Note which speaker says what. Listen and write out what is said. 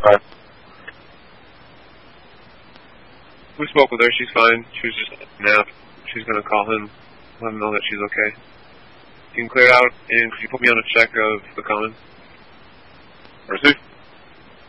Speaker 1: fine.
Speaker 2: We spoke with her. She's fine. She was just nap. She's going to call him, let him know that she's okay. You can clear out, and could you put me on a check of the common?
Speaker 1: Received.